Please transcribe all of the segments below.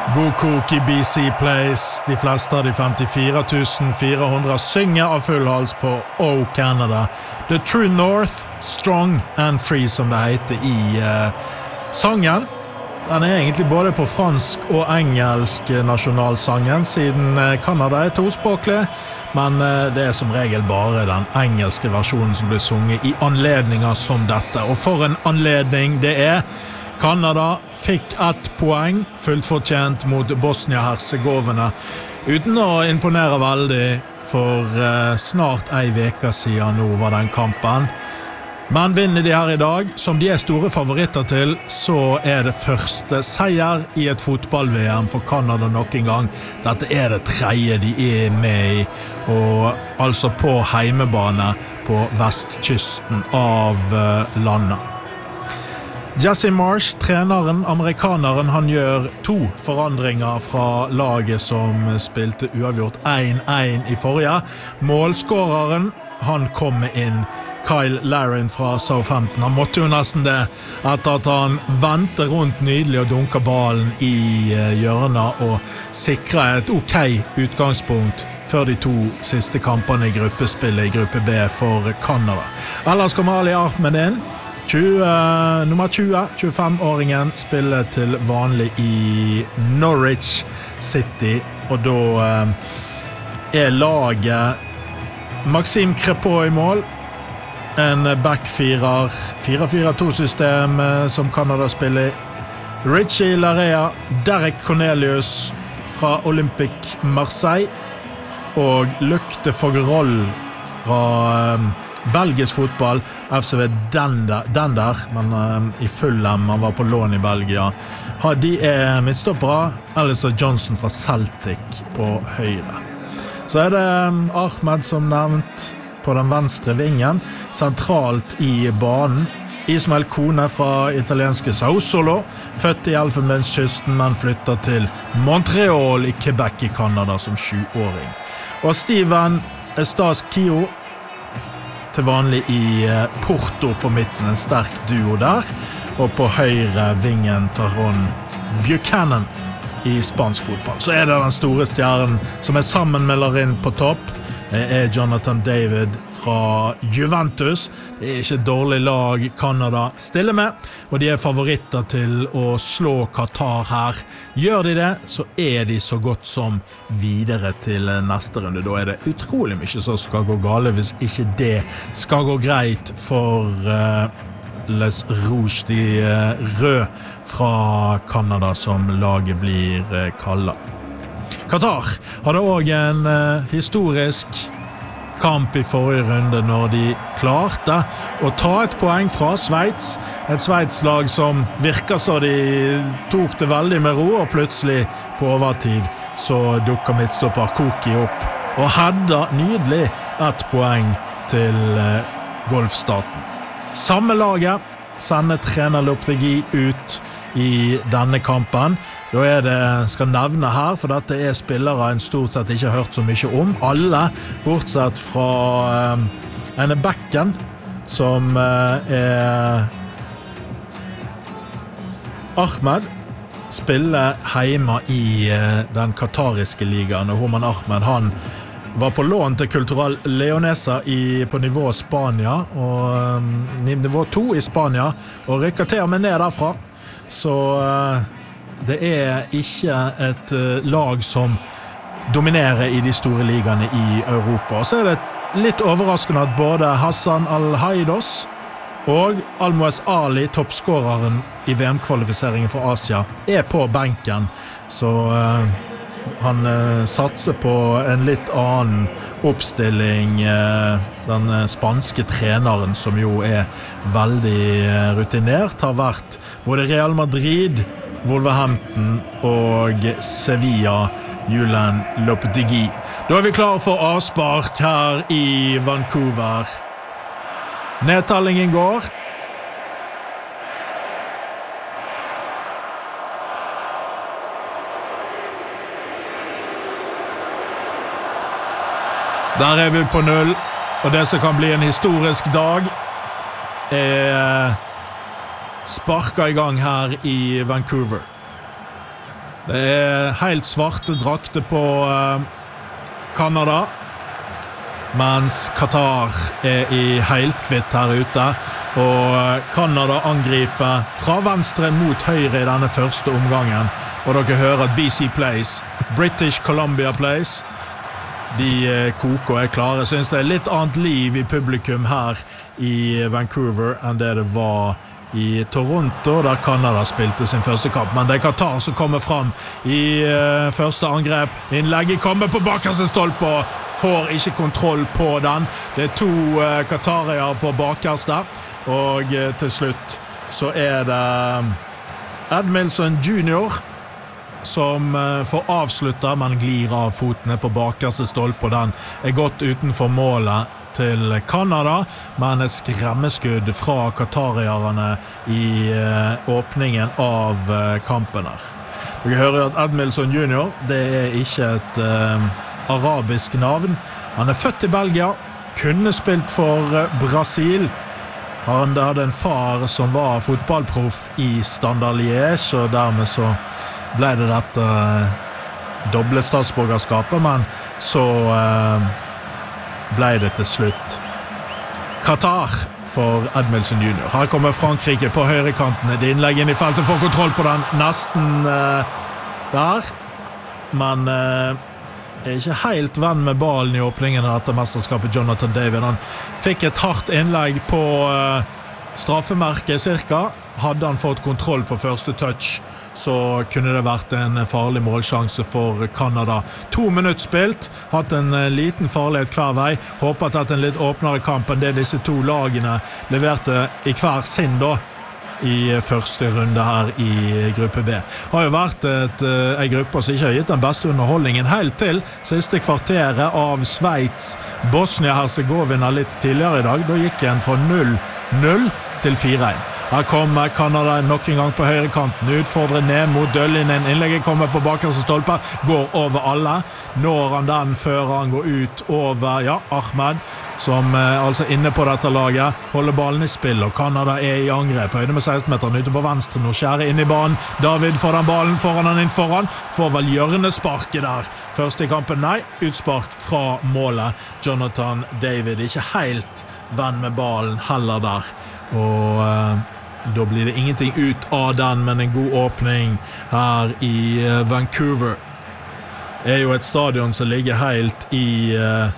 God kok i BC Place. De fleste av de 54 400 synger av full hals på O Canada. The True North, Strong and Free, som det heter i sangen. Den egentlig både på fransk og engelsk nasjonalsangen, siden Canada tospråklig, men det som regel bare den engelske versjonen som blir sunget i anledninger som dette. Og for en anledning det Canada fikk 1 poeng, fullt fortjent mot Bosnia-Herzegovina, uten å imponere veldig, for snart ei veke siden nå var den kampen. Men vinner de her i dag, som de store favoritter til, så det første seier i et fotball-VM for Canada nok en gang. Dette det tredje de med i, og altså på heimebane på vestkysten av landet. Jesse Marsh, treneren, amerikaneren, han gjør 2 forandringer fra laget som spilte uavgjort 1-1 i forrige. Målskåreren, han kom inn, Kyle Larin fra Southampton. Han måtte jo nesten det, etter at han ventet rundt nydelig og dunket ballen i hjørnet og sikret et ok utgangspunkt før de 2 siste kampene i gruppespillet i gruppe B for Canada. Ellers kommer Ali Ahmed inn. Nummer 20, 25-åringen, spiller til vanlig i Norwich City, og da laget Maxime Crépeau i mål, en back-firer, 4-4-2-system som Canada spiller i. Richie Larea, Derek Cornelius fra Olympique Marseille, og Luc de Fogerol fra belgisk fotball, FCV Dender, men i Fulham, han var på lån i Belgia. De midtstoppere, Alistair Johnson fra Celtic på høyre. Så det Ahmed som nevnt på den venstre vingen, sentralt i banen. Ismael Kone fra italienske Sassuolo, født i Elfenbenskysten, men flyttet til Montreal i Quebec i Canada som 7-åring. Og Steven Eustace-Kio, til vanlig i Porto på midten, en sterk duo der, og på høyre vingen Taron Buchanan i spansk fotball. Så det den store stjernen som sammen med Larin på topp, det Jonathan David fra Juventus. Det ikke et dårlig lag Canada stiller med, og de favoritter til å slå Qatar her. Gjør de det, så de så godt som videre til neste runde. Da det utrolig mye som skal gå gale hvis ikke det skal gå greit for Les Rouges, de røde fra Canada, som laget blir kallet. Qatar hadde også en historisk kamp i forrige runde når de klarte å ta et poeng fra Sveits. Et Sveits-lag som virker så de tok det veldig med ro, og plutselig på overtid så dukker midtstopper Koki opp og hadde nydelig 1 poeng til golfstaten. Samme laget sender trener Lopetegui ut i denne kampen. Da det skal nevne her, for dette spillere en stort sett ikke har hørt så mye om. Alle, bortsett fra backen, som Ahmed, spiller hjemme i den katariske ligaen. Og Homan Ahmed, han var på lån til Cultural Leonesa på nivå Spania, og nivå 2 i Spania, og rykker til og med ned derfra. Så det ikke et lag som dominerer i de store ligene i Europa. Og så det litt overraskende at både Hassan Al-Haidos og Almoez Ali, toppskåreren i VM-kvalifiseringen for Asia, på benken. Så han satser på en litt annen oppstilling. Den spanske treneren, som jo veldig rutinert, har vært både Real Madrid, Wolverhampton og Sevilla, Julen Lopetegui. Da vi klare for avspark her i Vancouver. Nedtallingen går. Der vi på 0, og det som kan bli en historisk dag sparket i gang her i Vancouver. Det helt svarte drakter på Kanada, mens Qatar I helt kvitt her ute, og Kanada angriper fra venstre mot høyre I denne første omgangen, og dere hører at BC Place, British Columbia Place, de koker klare. Jeg synes det litt annet liv I publikum her I Vancouver enn det var I Toronto, der Kanada spilte sin første kamp. Men det Qatar som kommer fram I første angrep. Innlegget kommer på bakerste stolpe og får ikke kontroll på den. Det to Qatarier på bakerste, og til slutt så det Edmilson Jr. som får avslutta, men glir av fotene på bakerste stolpe, og den godt utenfor målet til Kanada, men et skremmeskudd fra Qatarierne I åpningen av kampen her. Dere hører at Edmilson Jr. Det ikke et arabisk navn. Han født I Belgia, kunne spilt for Brasil. Han hadde en far som var fotballproff I Standard Liège, og dermed så ble det dette doble statsborgerskapet, men så ble det til slutt Qatar for Edmilson Jr. Her kommer Frankrike på høyrekanten. Det innlegger inn I feltet, får kontroll på den nesten der, men ikke helt venn med ballen I åpningen av dette mesterskapet, Jonathan David. Han fikk et hardt innlegg på straffemerket cirka. Hadde han fått kontroll på første touch, så kunne det vært en farlig målsjanse for Kanada. 2 minutter spilt, hatt en liten farlighet hver vei. Håpet at en litt åpnere kamp enn det disse to lagene leverte I hver sin da, I første runde her I gruppe B. Har jo vært en gruppe som ikke har gitt den beste underholdningen helt til siste kvarteret av Sveits, Bosnia-Herzegovina litt tidligere I dag. Da gikk en fra 0-0 til 4-1. Her kommer Kanada nok en gang på høyrekanten, utfordrer ned mot døllinjen, innlegget kommer på bakerste stolpe, går over alle, når han den før han går ut over, ja, Ahmed, som altså inne på dette laget, holder ballen I spill, og Kanada I angrep, høyde med 16-meteren ute på venstre, nå skjærer inn I banen, David får den ballen, foran han inn foran, får vel hjørnesparket der, først I kampen, nei, utspark fra målet, Jonathan David, ikke helt venn med ballen heller der, og da blir det ingenting ut av den, men en god åpning her I Vancouver. Det jo et stadion som ligger helt I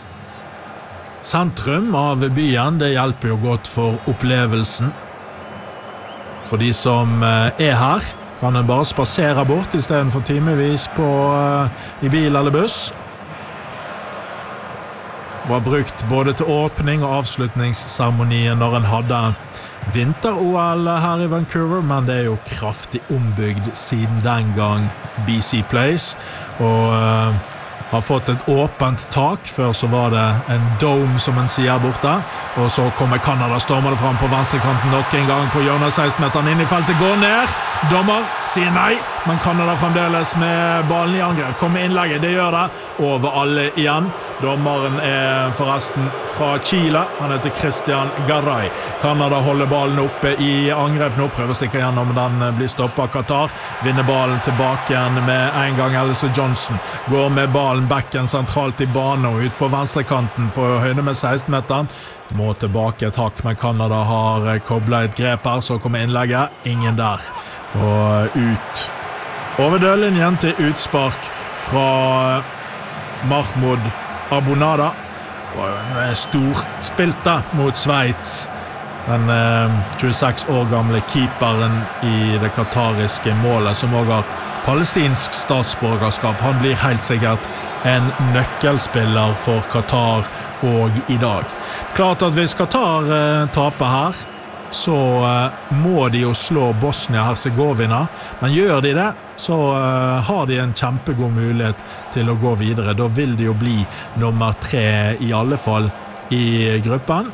sentrum av byen. Det hjelper jo godt for opplevelsen. For de som her, kan en bare spasere bort I stedet for timevis I bil eller buss. Var brukt både til åpning og avslutningsseremonien når en hadde vinter-OL her I Vancouver, men det jo kraftig ombygd siden den gang BC Place, og har fått et åpent tak, før så var det en dome som en sier borte, og så kommer Kanada stormende fram på venstrekanten nok en gang på hjørnet 16-meteren inn I feltet, går ned, dommer sier nei, men Kanada fremdeles med ballen I angrep, kommer innlegget, det gjør det, over alle igjen, dommeren forresten fra Chile, han heter Christian Garay, Kanada holder ballen oppe I angrep, nå prøver å stikke gjennom, den blir stoppet av Qatar, vinner ballen tilbake igjen med en gang Alice Johnson, går med ballen backen sentralt I banen og ut på venstrekanten på høyde med 16-meteren. Må tilbake et hakk, men Kanada har koblet et grep her, så kommer innlegget. Ingen der. Og ut over dørlinjen til utspark fra Mahmoud Abonada. Og stor spilte mot Sveits. Den 26 år gamle keeperen I det qatariske målet, som også har palestinsk statsborgerskap. Han blir helt sikkert en nøkkelspiller for Qatar og I dag. Klart at hvis Qatar taper her, så må de jo slå Bosnia-Herzegovina, men gjør de det, så har de en kjempegod mulighet til å gå videre. Da vil de jo bli nummer 3 I alle fall I gruppen,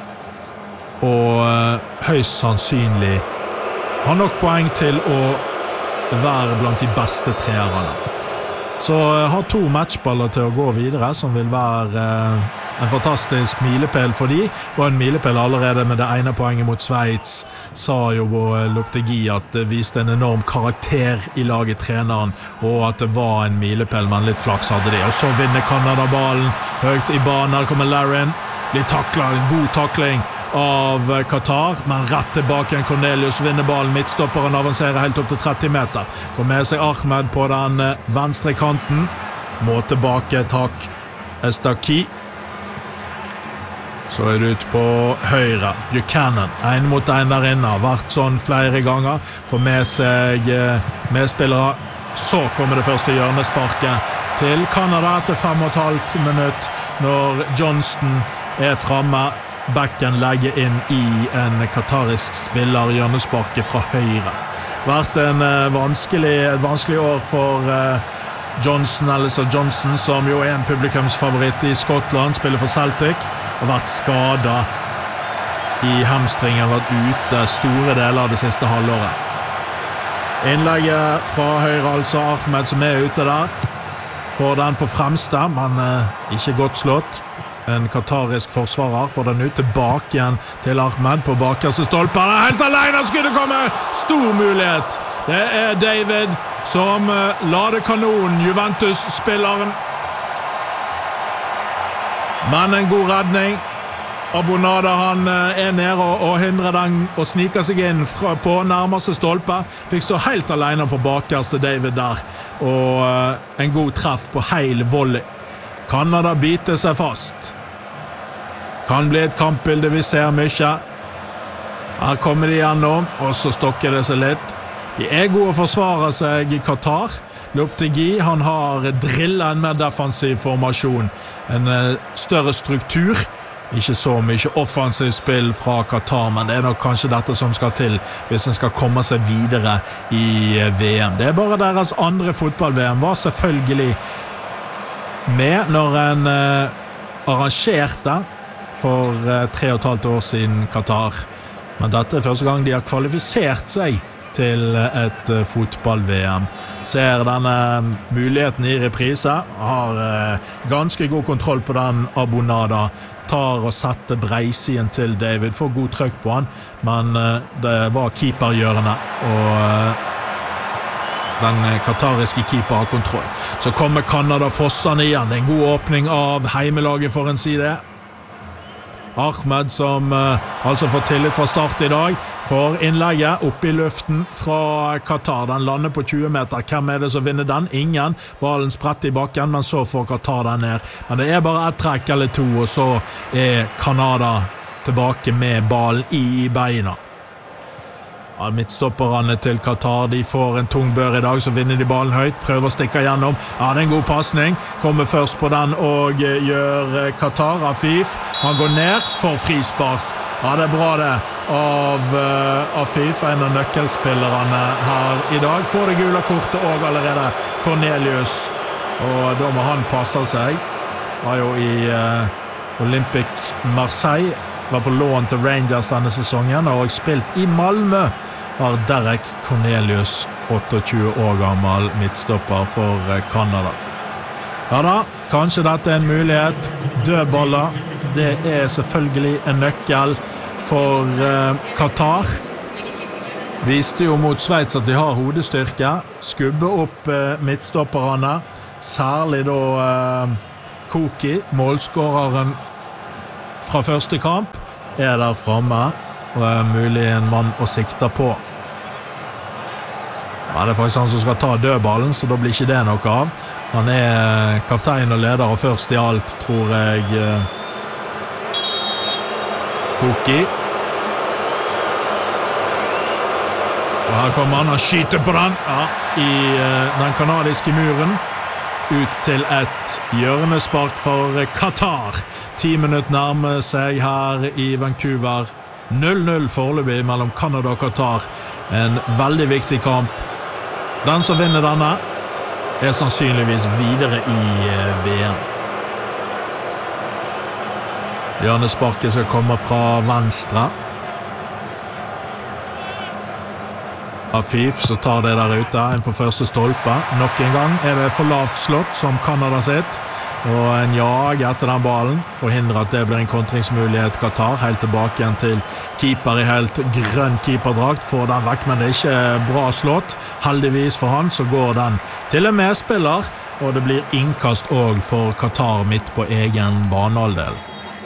og høyst sannsynlig har nok poeng til å være blant de beste treerne. Så har 2 matchballer til å gå videre, som vil være en fantastisk milepæl for de, og en milepæl allerede med det ene poenget mot Sveits, sa jo Lopetegui at det viste en enorm karakter i laget treneren, og at det var en milepæl, men litt flaks hadde de. Og så vinner Canada ballen høyt i banen, her kommer Larin, blir taklet, en god takling av Qatar, men rett tilbake en Cornelius vinner ballen, midtstopperen avanserer helt opp til 30 meter, får med seg Ahmed på den venstre kanten, må tilbake, takk Estaki, så det ut på høyre, Buchanan, en mot en der inne, har vært sånn flere ganger, får med seg medspillere, så kommer det første hjørnesparket til Canada etter 5,5 minutt, når Johnston fremme, backen legger inn i en qatarisk spiller, hjørnesparket fra høyre. Vært et vanskelig år for Johnson, som jo en publikumsfavoritt i Skottland, spiller for Celtic, har vært skadet i hamstringen, vært ute store deler av det siste halvåret. Innlegget fra høyre, altså Ahmed som ute der, får den på fremste, men ikke godt slått. En qatarisk forsvarer får den ut tilbake igjen til Ahmed på bakerste stolpe. Helt alene skulle det komme! Stor mulighet! Det David som lader kanonen, Juventus-spilleren. Men en god redning. Abonada han nede og hindrer den og sniker seg inn på nærmeste stolpe. Fikk stå helt alene på bakerste David der. Og en god treff på heil volley. Canada biter seg fast. Kan bli et kampbilde, vi ser mye. Her kommer de gjennom, og så stokker det seg litt. De gode å forsvare seg i Qatar. Lopetegui, han har drillet en mer defensiv formasjon. En større struktur. Ikke så mye offensivt spill fra Qatar, men det nok kanskje dette som skal til hvis en skal komme seg videre i VM. Det bare deres andre fotball-VM, var selvfølgelig med når en arrangerte for 3,5 år siden Qatar. Men dette første gang de har kvalifisert seg til et fotball-VM. Ser denne muligheten i reprise, har ganske god kontroll på den Abonada, tar og setter breisiden til David, får god trykk på han, men det var keepergjørende, og den qatariske keeper har kontroll. Så kommer Canada fossene igjen, en god åpning av heimelaget for en side. Ahmed som altså får tillit fra start i dag, får innlegget opp i luften fra Qatar. Den lander på 20 meter. Hvem det som vinner den? Ingen. Ballen spretter i bakken, men så får Qatar den ned. Men det bare et trekk eller to, og så Canada tilbake med ballen i beina. Ja, midtstopperne til Qatar, de får en tung bør i dag, så vinner de ballen høyt, prøver å stikke gjennom. Ja, det en god passning, kommer først på den og gjør Qatar. Afif, han går ned, får frispark. Ja, det bra det av Afif, en av nøkkelspillerne her i dag. Får det gule kortet og allerede Cornelius, og da må han passe seg. Var jo i Olympique Marseille, var på lån til Rangers denne sesongen og spilt i Malmö. Var Derek Cornelius, 28 år gammel midtstopper for Canada. Ja da, kanskje dette en mulighet. Dødballer, det selvfølgelig en nøkkel for Qatar. Viste jo mot Sveits at de har hodestyrke. Skubbe opp midtstopperne, særlig da Koki, målskåreren fra første kamp, der fremme, og mulig en mann å sikte på. Ja, det faktisk han som skal ta dødballen, så da blir ikke det noe av. Han kaptein og leder, og først i alt, tror jeg, Koki. Og her kommer han skyter på den, ja, i den kanadiske muren. Ut til et hjørnespark for Qatar. 10 minutter nærmer seg her i Vancouver. 0-0 foreløpig mellom Canada og Qatar. En veldig viktig kamp. Den som vinner denne sannsynligvis videre i VM. Hjørnesparket skal komme fra venstre. Afif, så tar det der ute, en på første stolpe. Nok en gang det for lavt slått som Canada sitt. og en jag etter den ballen forhindrer at det blir en kontringsmulighet Qatar, helt tilbake igjen til keeper i helt grønn keeperdrakt, får den vekk, men det er ikke bra slått. Heldigvis for han så går den til en medspiller, og det blir innkast også for Qatar midt på egen banehalvdel.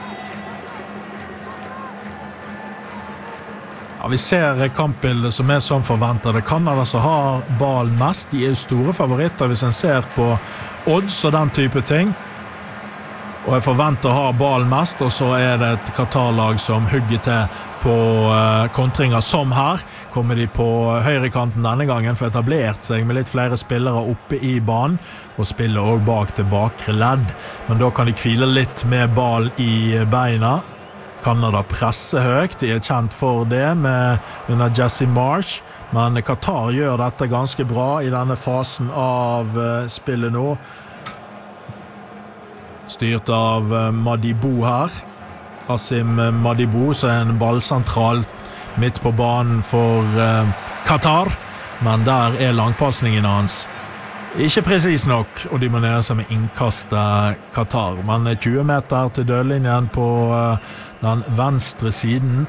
Ja, vi ser kampbildet som som forventet. Det Canada som har ballen mest. De jo store favoritter hvis en ser på odds og den type ting. Og jeg forventer å ha ballen mest, og så det et Qatar-lag som hugger til på kontringer som her. Kommer de på høyrekanten denne gangen, for etablert seg med litt flere spillere oppe i banen, og spiller også bak til bakre ledd. Men da kan de hvile litt med ball i beina. Canada presser høyt, de kjent for det under Jesse Marsh, men Qatar gjør dette ganske bra i denne fasen av spillet nå. Styrt av Madibou her. Asim Madibou, så en ballsentral midt på banen for Qatar, men der langpassningen hans ikke precis nok, og de må nede seg med innkastet Qatar. Men 20 meter til dødlinjen på den venstre siden.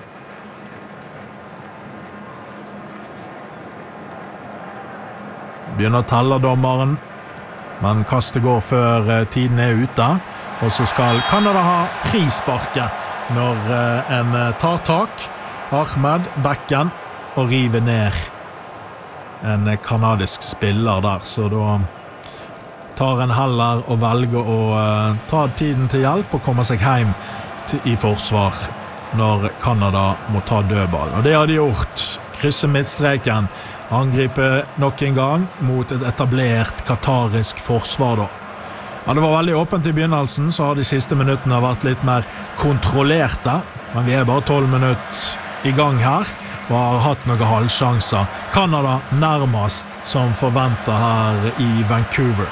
Begynner å telle dommeren, men kastet går før tiden ute. Og så skal Canada ha frisparket når en tar tak. Ahmed bekken og river ned en kanadisk spiller der, så da tar en heller og velger å ta tiden til hjelp og komme seg hjem i forsvar når Canada må ta dødballen. Og det har de gjort. Krysser midtstreken, angriper nok en gang mot et etablert qatarisk forsvar da. Ja, det var veldig åpent i begynnelsen, så har de siste minuttene vært litt mer kontrollerte, men vi bare 12 minutter i gang her, og har hatt noen halvsjanser. Canada nærmest som forventet her i Vancouver.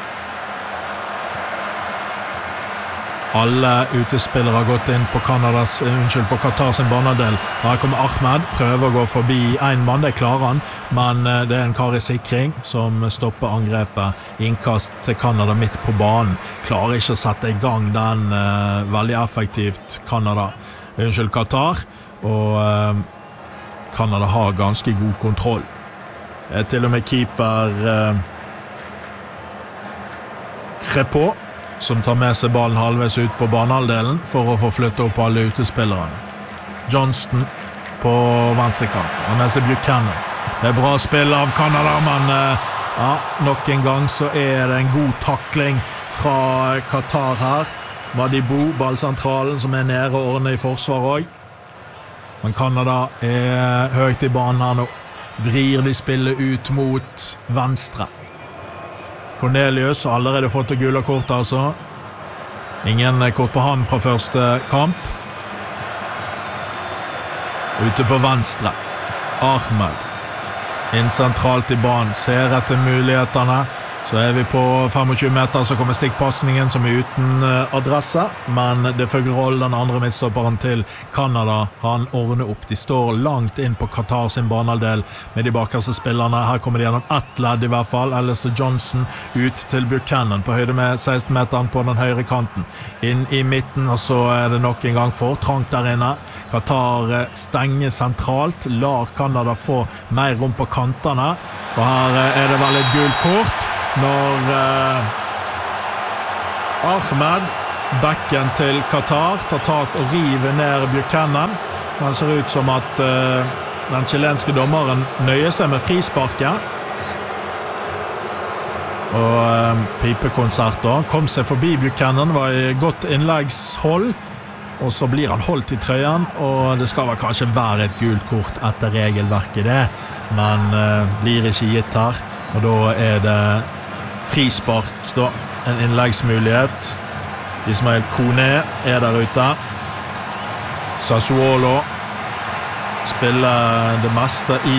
Alle utespillere har gått inn på på Qatar sin banehalvdel. Her kommer Ahmed, prøver å gå forbi en mann, det klarer han, men det en kar i sikring som stopper angrepet. Innkast til Canada midt på banen. Klarer ikke å sette i gang den veldig effektivt Qatar, og Canada har ganske god kontroll. Til og med keeper Crepot, som tar med seg ballen halvveis ut på banehalvdelen for å få flytte opp alle utespillerne. Johnston på venstre kant. Han med seg Buchanan. Det bra spill av Canada, men nok en gang så det en god takling fra Qatar her. Madibou, ballsentralen, som nede og ordner i forsvar også. Men Canada høyt i banen her nå. Vrir de spillet ut mot venstre. Cornelius har allerede fått det gule kort, altså. Ingen kort på han fra første kamp. Ute på venstre. Ahmed. Inn sentralt i banen. Ser etter mulighetene. Så vi på 25 meter, så kommer stikkpassningen som uten adresse, men det følger roll den andre midtstopperen til Canada. Han ordner opp. De står langt inn på Qatar sin banehalvdel med de bakerste spillerne. Her kommer de gjennom ett ledd i hvert fall. Alistair Johnson ut til Buchanan på høyde med 16 meteren på den høyre kanten. Inn i midten, og så det nok en gang for trangt der inne. Qatar stenger sentralt, lar Canada få mer rom på kantene, og her det vel et gult kort når Ahmed, bekken til Qatar, tar tak og river ned Buchanan. Det ser ut som at den chilenske dommeren nøyer seg med frisparket. Og pipekonserter kom seg forbi Buchanan, var i godt innleggshold, og så blir han holdt i trøyen, og det skal vel kanskje være et gult kort etter regelverket det, men blir ikke gitt her, og da det frispark da, en innleggsmulighet. Ismail Kone der ute. Sassuolo spiller det meste i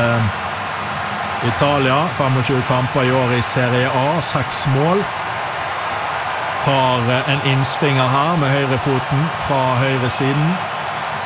Italia, 25 kamper i år i Serie A, 6 mål. Tar en innsvinger her med høyrefoten fra høyre siden.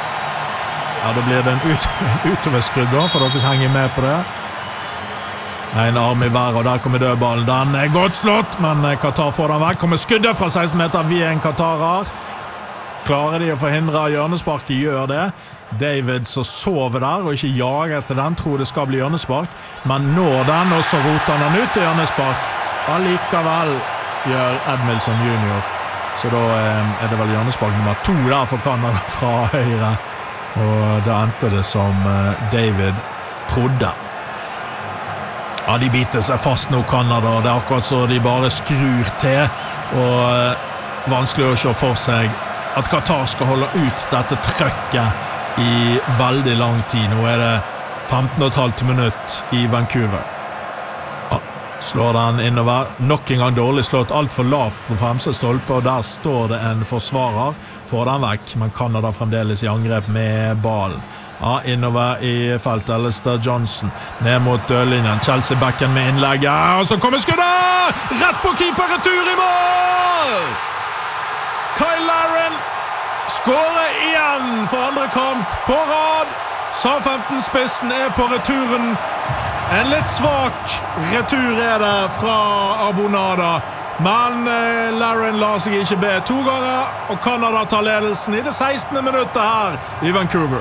Ja, da blir det en utoverskrudd da, for dere som henger med på det. En arm I hver, og der kommer dødballen. Den godt slått, men Qatar får den vekk. Kommer skuddet fra 16 meter via en qatarer. Klarer de å forhindre hjørnesparket, gjør det. David så sover der, og ikke jager etter den, tror det skal bli hjørnespark. Men når den, og så roter han ut til hjørnespark. Allikevel gjør Edmilson junior. Så da det vel hjørnespark nummer 2 der for Canada fra høyre. Og da endte det som David trodde. Ja, de biter seg fast nå, Canada. Det akkurat så de bare skrur til. Og vanskelig å se for seg at Qatar skal holde ut dette trøkket I veldig lang tid. Nå det 15,5 minutt I Vancouver. Ja, slår den innover. Nok en gang dårlig slått, alt for lavt på fremste stolpe, og der står det en forsvarer. Får den vekk, men Canada fremdeles I angrep med ballen. Ja, innover I feltet, Alistair Johnson. Ned mot dørlinjen. Chelsea backen med innlegget, og så kommer skuddet! Rett på keeper, retur I mål! Kyle Larin skårer igjen for andre kamp på rad. Southampton-spissen på returen. En litt svak retur det fra Abonada. Men Larin lar seg ikke be 2 ganger, og Canada tar ledelsen I det 16. minuttet her I Vancouver.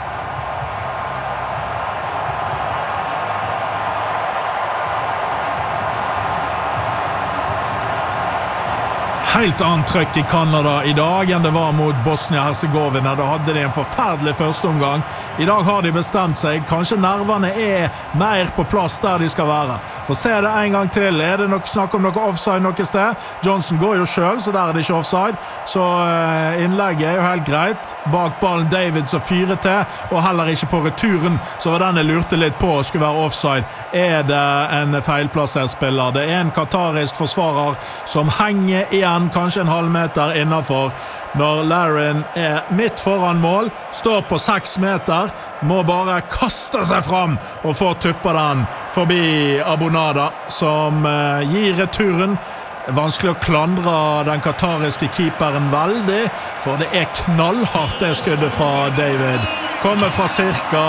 Helt annet trøkk I Canada I dag enn det var mot Bosnia-Herzegovina. Da hadde de en forferdelig første omgang. I dag har de bestemt seg. Kanskje nervene mer på plass der de skal være. For se det en gang til. Det nok snakk om noe offside noe sted? Johnson går jo selv, så der det ikke offside. Så innlegget jo helt greit. Bak ballen David så fyrer til, og heller ikke på returen. Så var den jeg lurte litt på skulle være offside. Det en feilplassert spiller? Det en qatarisk forsvarer som henger igjen kanskje en halv meter innenfor når Larin midt foran mål, står på 6 meter, må bare kaste seg fram og få tuppa den forbi Abonada, som gir returen. Vanskelig å klandre den qatariske keeperen veldig, for det knallhardt det skuddet fra David. Kommer fra cirka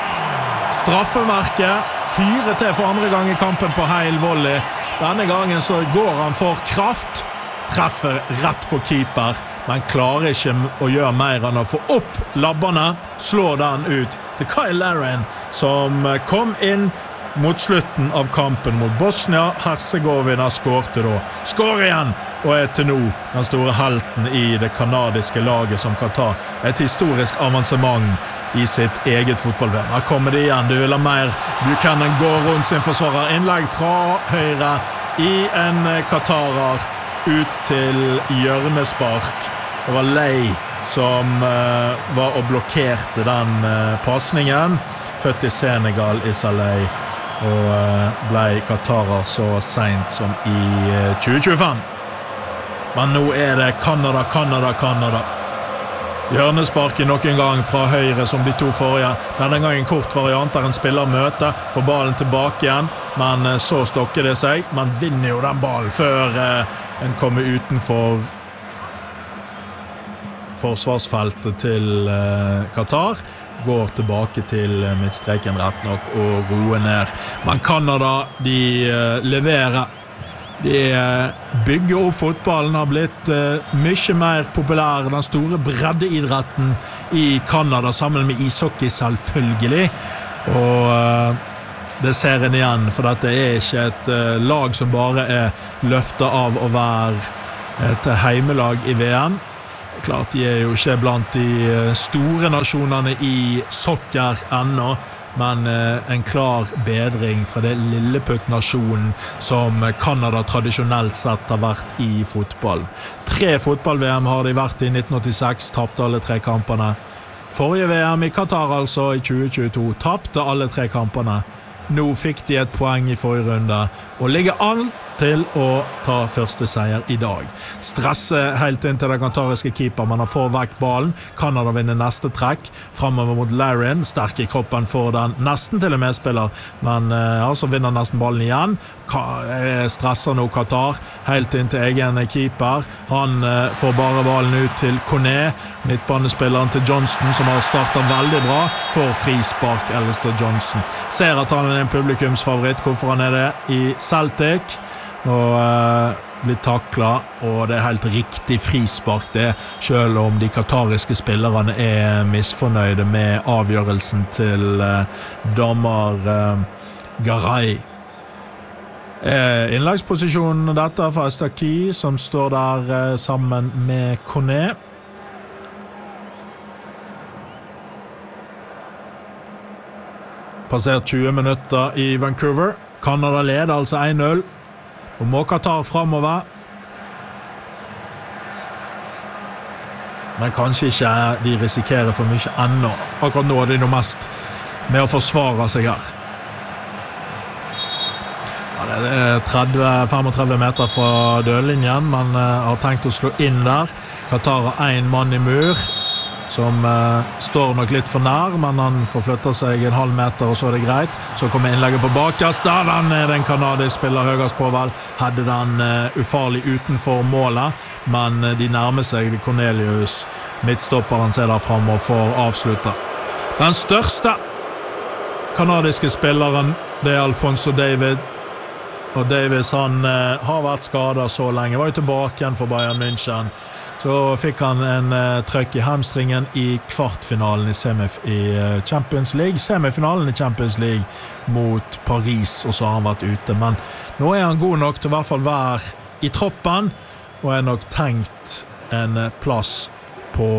straffemerket, fyrer til for andre gang I kampen på heil volley. Denne gangen så går han for kraft, treffer rett på keeper, men klarer ikke å gjøre mer enn å få opp labbene, slå den ut til Kyle Larin, som kom inn mot slutten av kampen mot Bosnia-Herzegovina, skårte da. Skår igjen, og til nå den store helten I det kanadiske laget som kan ta et historisk avansement I sitt eget fotball-VM. Her kommer det igjen, du vil ha mer. Buchanan går rundt sin forsvarer, innlegg fra høyre I en qatarer, ut til hjørnespark. Det var Lei som var og blokkerte den passningen. Født I Senegal, Issa Lei, og ble qatarer så sent som I 2025. Men nå det Canada. Hjørnesparket nok en gang fra høyre som de 2 forrige. Denne gangen kort variant der en spiller møter, får ballen tilbake igjen, men så stokker det seg. Man vinner jo den ballen før en kommer utenfor forsvarsfeltet til Qatar. Går tilbake til midtstreken rett nok og roer ned. Men Canada, de leverer. De bygger opp fotballen, har blitt mye mer populær, den store breddeidretten I Canada, sammen med ishockey selvfølgelig, og det ser en igjen, for dette ikke et lag som bare løftet av å være et heimelag I VM. Klart de jo ikke blant de store nasjonene I soccer ennå, men en klar bedring fra det lilleputt-nasjonen som Canada tradisjonelt sett har vært I fotball. 3 fotball-VM har de vært I 1986, tappte alle 3 kampene. Forrige VM I Qatar altså I 2022, tappte alle 3 kampene. Nå fikk de et poeng I forrige runde, og ligger an til å ta første seier I dag. Stresse helt inn til den qatariske keeper, men han får vekk ballen. Kanada vinner neste trekk, fremover mot Larin, sterk I kroppen for den, nesten til en medspiller, men ja, så vinner nesten ballen igjen. Stresser nå Qatar, helt inn til egen keeper. Han får bare ballen ut til Kone, midtbanespilleren til Johnston, som har startet veldig bra, får frispark Alistair Johnson. Ser at han en publikumsfavoritt, hvorfor han det I Celtic, og blir taklet, og det helt riktig frispark det, selv om de qatariske spillerne misfornøyde med avgjørelsen til dommer Garay. Innlagsposisjonen dette for Estaki, som står der sammen med Kone. Passert 20 minutter I Vancouver. Kanada leder altså 1-0. Og må Qatar fremover. Men kanskje ikke de risikerer for mye ennå. Akkurat nå det noe mest med å forsvare seg her. Ja, det 35 meter fra dødlinjen, men har tenkt å slå inn der. Qatar har en mann I mur, som står nok litt for nær, men han forflytter seg en halv meter, og så det greit. Så kommer innlegget på bakkast, der den kanadisk spiller høyest på vel, hadde den ufarlig utenfor målet, men de nærmer seg Cornelius, midtstopperen ser der frem og får avslutte. Den største kanadiske spilleren, det Alfonso David, og Davis han har vært skadet så lenge, var jo tilbake igjen for Bayern München. Så fikk han en trøkk I hamstringen I kvartfinalen I Champions League. Semifinalen I Champions League mot Paris, og så har han vært ute. Men nå han god nok til I hvert fall være I troppen, og nok tenkt en plass på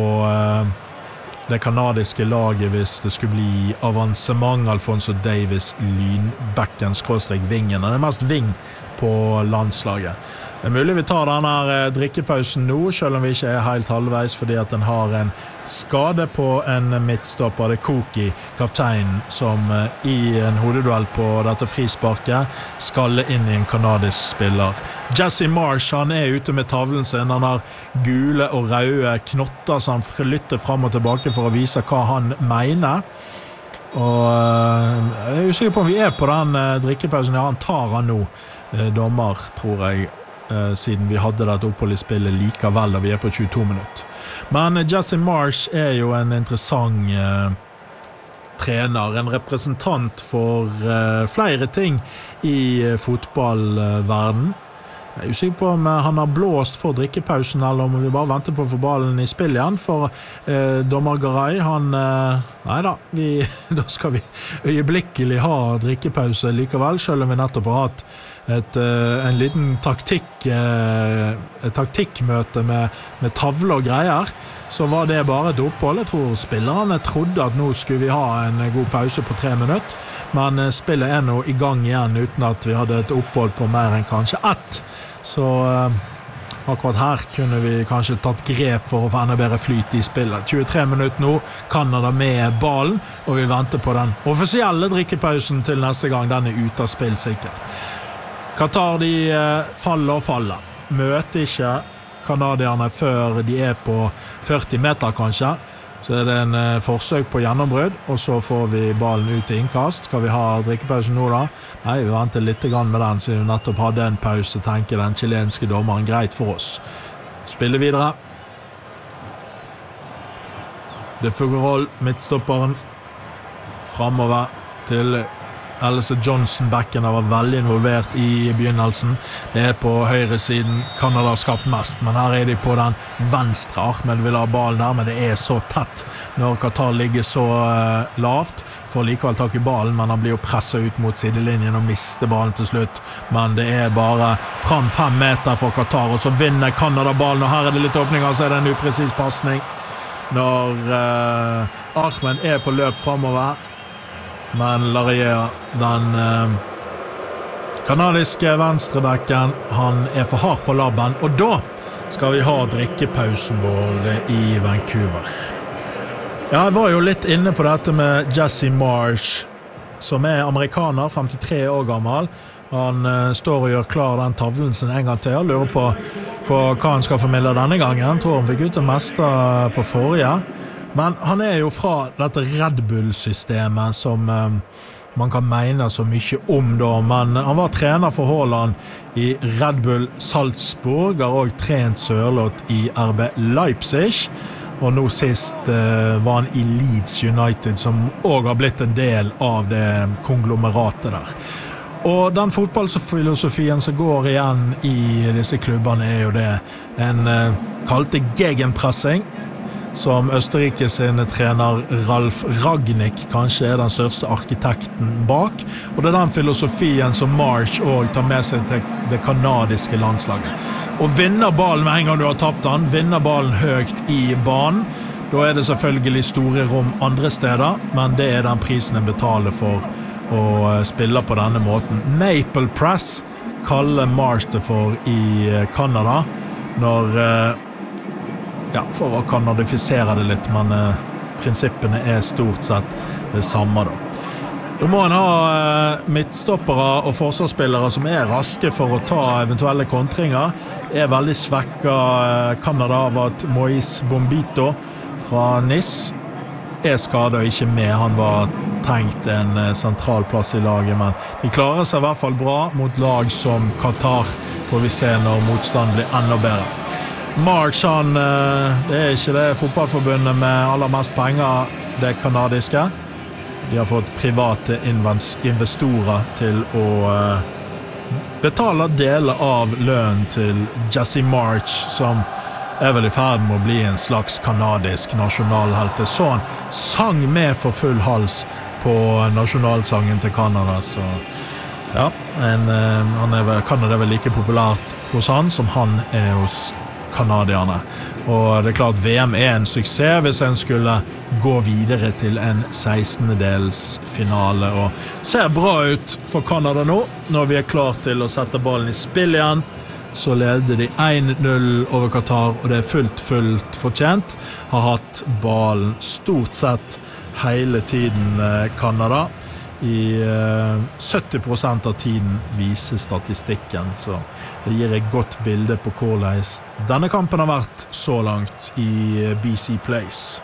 det kanadiske laget hvis det skulle bli avansement. Alfonso Davis, lynbacken, _vingen. Han mest ving på landslaget. Det mulig vi tar denne drikkepausen nå, selv om vi ikke helt halvveis, fordi at den har en skade på en midtstopper, det Koki, kaptein, som I en hodeduell på dette frisparket skal inn I en kanadisk spiller. Jesse Marsh, han ute med tavlen sin, han har gule og røde knotter, så han flytter frem og tilbake for å vise hva han mener. Og jeg usikker på om vi på den drikkepausen. Ja, han tar han nå, dommer, tror jeg, siden vi hadde dette opphold I spillet likevel, og vi på 22 minutter. Men Jesse Marsh jo en interessant trener, en representant for flere ting I fotballverden. Jeg usikker på om han har blåst for drikkepausen, eller om vi bare venter på å få ballen I spill igjen, for dommer Garay, han neida, da skal vi øyeblikkelig ha drikkepause likevel, selv om vi nettopp har hatt en liten taktikkmøte med tavle og greier, så var det bare et opphold. Jeg tror spillerne trodde at nå skulle vi ha en god pause på 3 minutter, men spillet nå I gang igjen uten at vi hadde et opphold på mer enn kanskje 1. Så akkurat her kunne vi kanskje tatt grep for å få enda bedre flyt I spillet. 23 minutter nå, Kanada med ballen, og vi venter på den offisielle drikkepausen til neste gang. Den ute av spill sikkert. Qatar, de faller og faller. Møter ikke kanadierne før de på 40 meter kanskje. Så det en forsøk på gjennombrudd, og så får vi ballen ut I innkast. Skal vi ha drikkepausen nå da? Nei, vi venter litt grann med den, siden vi nettopp hadde en pause, tenker den chilenske dommeren greit for oss. Spiller videre. Det Fuggerol, midtstopperen, fremover til Alistair Johnson, backen har vært veldig involvert I begynnelsen. Det på høyre siden Kanada har skapt mest, men her de på den venstre. Ahmed vil ha ballen der, men det så tett når Qatar ligger så lavt. Får likevel tak I ballen, men han blir jo presset ut mot sidelinjen og mister ballen til slutt. Men det bare fram 5 meter for Qatar, og så vinner Kanada ballen, og her det litt åpninger, så det en upresis passning. Når Ahmed på løp fremover, men Larrier, den kanadiske venstrebacken, han for hard på labben, og da skal vi ha drikkepausen vår I Vancouver. Ja, jeg var jo litt inne på dette med Jesse Marsh, som amerikaner, 53 år gammel, Han står og gjør klar den tavlen sin en gang til. Jeg lurer på hva han skal formidle denne gangen. Jeg tror han fikk ut det meste på forrige. Men han jo fra dette Red Bull-systemet som man kan mene så mye om da. Men han var trener for Haaland i Red Bull Salzburg, har også trent Sørloth i RB Leipzig. Og nå sist var han i Leeds United, som også har blitt en del av det konglomeratet der. Og den fotballfilosofien som går igjen i disse klubbene jo det en kalte gegenpressing, som Østerrike sin trener Ralf Rangnick kanskje den største arkitekten bak, og det den filosofien som March også tar med seg til det kanadiske landslaget. Og vinner ballen med en gang du har tapt den, vinner ballen høyt i banen, da det selvfølgelig store rom andre steder, men det den prisen en betaler for å spille på denne måten. Maple Press kaller March det for i Kanada, når for å kanadifisere det litt, men prinsippene stort sett det samme da. Da må en ha midtstoppere og forsvarsspillere som raske for å ta eventuelle kontringer. Veldig svekket Kanada av at Moïse Bombito fra Nice skadet og ikke med. Han var tenkt en sentral plass i laget, men de klarer seg i hvert fall bra mot lag som Qatar, får vi se når motstand blir enda bedre. March, han, det ikke det fotballforbundet med aller mest penger, det kanadiske. De har fått private investorer til å betale deler av lønnen til Jesse March, som vel i ferd med å bli en slags kanadisk nasjonalhelt. Så han sang med for full hals på nasjonalsangen til Kanada, så ja, Kanada vel like populært hos han som han hos kanadierne. Og det klart VM en suksess hvis en skulle gå videre til en 16-delsfinale, og ser bra ut for Kanada nå. Når vi klar til å sette ballen i spill igjen, så leder de 1-0 over Qatar, og det fullt fortjent. Har hatt ballen stort sett hele tiden Kanada. I 70% av tiden viser statistikken, så det gir et godt bilde på hvordan denne kampen har vært så langt i BC Place.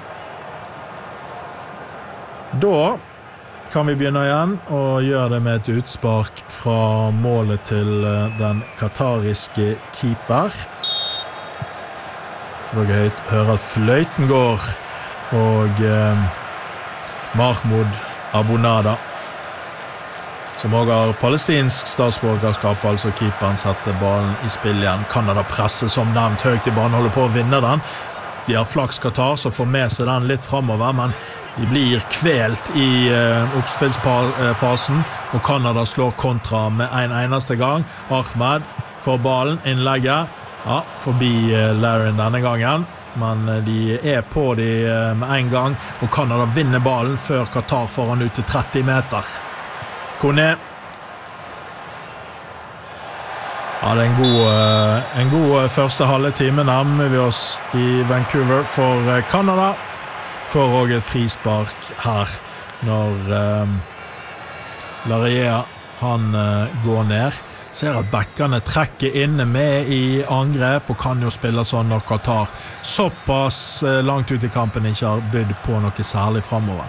Da kan vi begynne igjen og gjøre det med et utspark fra målet til den qatariske keeper. Dere hører at fløyten går, og Mahmoud Abunada, som også har palestinsk statsborgerskap, altså keeperen setter ballen i spill igjen. Kanada presser som nevnt høyt i banen, holder på å vinne den. De har flaks Qatar, så får med seg den litt fremover, men de blir kvelt i oppspillsfasen, og Kanada slår kontra med en eneste gang. Ahmed får ballen, innlegget, forbi Larin denne gangen, men de på de med en gang, og Kanada vinner ballen før Qatar får han ut til 30 meter. Kone. Ja, det en god første halve time nærmer vi oss i Vancouver for Kanada. Får også et frispark her når Larrea han går ned. Ser at bekkene trekker inne med i angrep og kan jo spille sånn når Qatar såpass langt ut i kampen ikke har bydd på noe særlig fremover.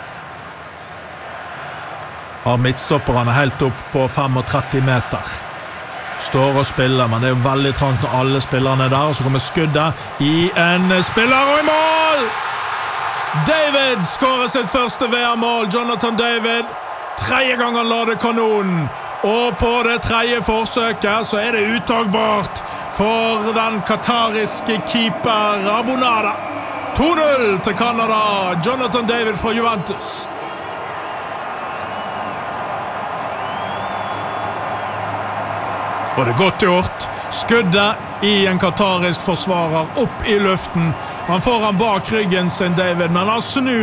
Har midtstopperne helt opp på 35 meter. Står og spiller, men det jo veldig trangt når alle spillerne der, og så kommer skuddet i en spiller og i mål! David skårer sitt første VM-mål, Jonathan David. 3. gang han lader kanonen. Og på det 3. forsøket så det uttagbart for den qatariske keeper Abunada. 2-0 til Kanada, Jonathan David fra Juventus. Og det godt gjort. Skuddet i en qatarisk forsvarer opp i luften. Han får han bak ryggen sin, David, men han snur